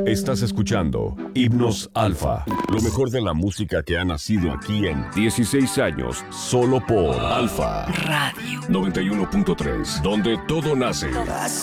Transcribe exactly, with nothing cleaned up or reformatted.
Estás escuchando Himnos Alfa, lo mejor de la música que ha nacido aquí en dieciséis años, solo por Alfa Radio noventa y uno punto tres, donde todo nace. Todas